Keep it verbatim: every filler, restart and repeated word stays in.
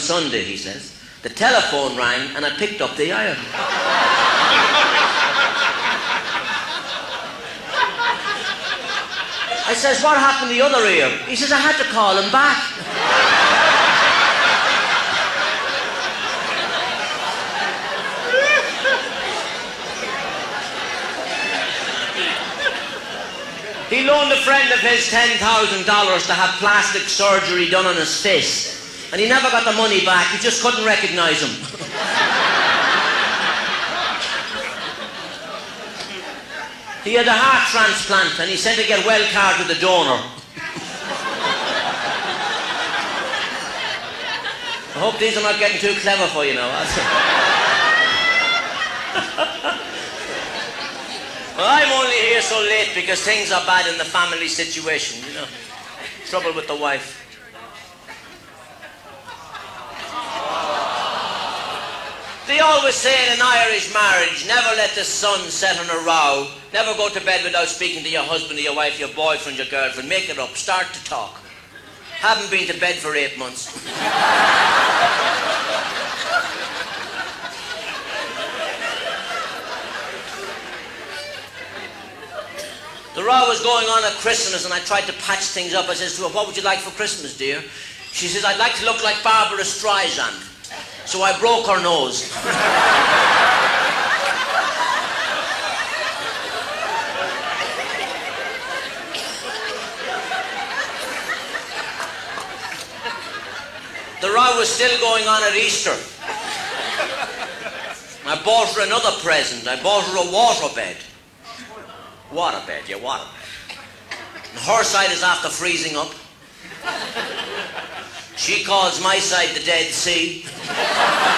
Sunday, he says. The telephone rang and I picked up the iron. I says, what happened to the other ear? He says, I had to call him back. He loaned a friend of his ten thousand dollars to have plastic surgery done on his face. And he never got the money back. He just couldn't recognize him. He had a heart transplant and he sent a get well card to the donor. I hope these are not getting too clever for you now. Well, I'm only here so late because things are bad in the family situation, you know. Trouble with the wife. They always say in an Irish marriage, never let the sun set on a row. Never go to bed without speaking to your husband or your wife, your boyfriend, your girlfriend. Make it up. Start to talk. Haven't been to bed for eight months. The row was going on at Christmas and I tried to patch things up. I says to her, what would you like for Christmas, dear? She says, I'd like to look like Barbara Streisand. So I broke her nose. The row was still going on at Easter. I bought her another present. I bought her a waterbed. Waterbed, yeah, waterbed. And her side is after freezing up. She calls my side the Dead Sea.